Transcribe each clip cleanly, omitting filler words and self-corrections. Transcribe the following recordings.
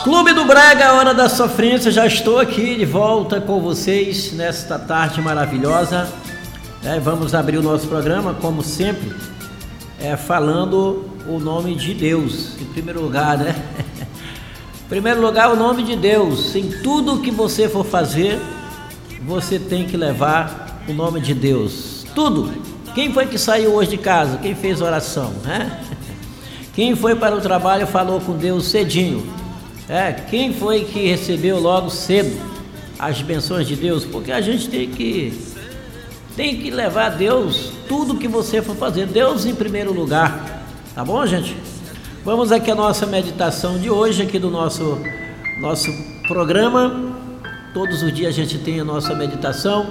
Clube do Brega, Hora da Sofrência, já estou aqui de volta com vocês nesta tarde maravilhosa. Vamos abrir o nosso programa, como sempre, falando o nome de Deus, em primeiro lugar, né? Em primeiro lugar, o nome de Deus. Em tudo que você for fazer, você tem que levar o nome de Deus. Tudo. Quem foi que saiu hoje de casa? Quem fez oração, né? Quem foi para o trabalho falou com Deus cedinho? Quem foi que recebeu logo cedo as bênçãos de Deus? Porque a gente tem que levar a Deus tudo que você for fazer. Deus em primeiro lugar. Tá bom, gente? Vamos aqui a nossa meditação de hoje, aqui do nosso programa. Todos os dias a gente tem a nossa meditação.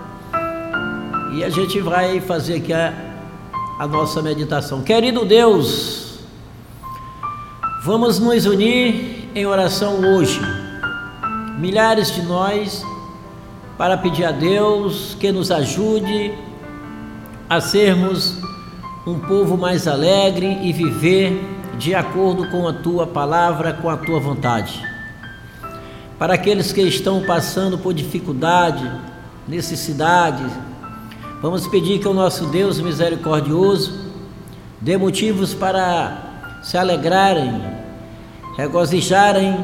E a gente vai fazer aqui a nossa meditação. Querido Deus, vamos nos unir em oração hoje, milhares de nós, para pedir a Deus que nos ajude a sermos um povo mais alegre e viver de acordo com a Tua palavra, com a Tua vontade. Para aqueles que estão passando por dificuldade, necessidade, vamos pedir que o nosso Deus misericordioso dê motivos para se alegrarem, regozijarem,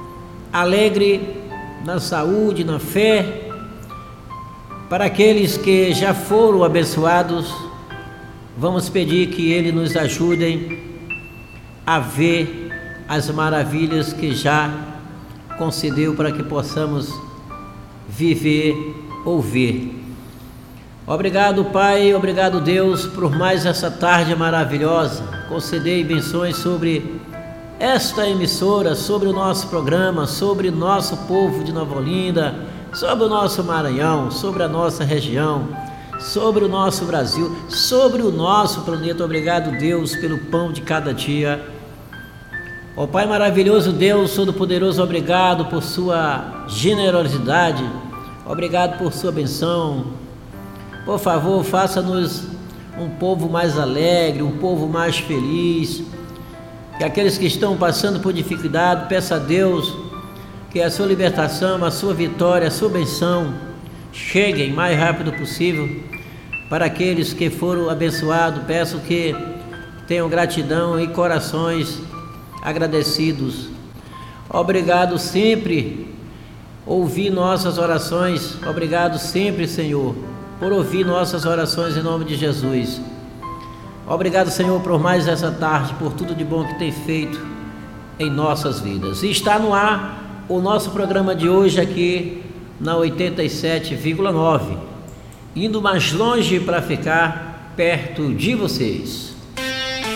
alegre na saúde, na fé. Para aqueles que já foram abençoados, vamos pedir que Ele nos ajudem a ver as maravilhas que já concedeu para que possamos viver ou ver. Obrigado, Pai, obrigado, Deus, por mais essa tarde maravilhosa. Concedei bênçãos sobre esta emissora, sobre o nosso programa, sobre o nosso povo de Nova Olinda, sobre o nosso Maranhão, sobre a nossa região, sobre o nosso Brasil, sobre o nosso planeta. Obrigado, Deus, pelo pão de cada dia. Ó Pai maravilhoso, Deus Todo-Poderoso, obrigado por sua generosidade, obrigado por sua benção. Por favor, faça-nos um povo mais alegre, um povo mais feliz. Que aqueles que estão passando por dificuldade, peça a Deus que a sua libertação, a sua vitória, a sua benção cheguem o mais rápido possível. Para aqueles que foram abençoados, peço que tenham gratidão e corações agradecidos. Obrigado sempre ouvir nossas orações. Obrigado sempre, Senhor, por ouvir nossas orações em nome de Jesus. Obrigado, Senhor, por mais essa tarde, por tudo de bom que tem feito em nossas vidas. E está no ar o nosso programa de hoje aqui na 87,9, indo mais longe para ficar perto de vocês.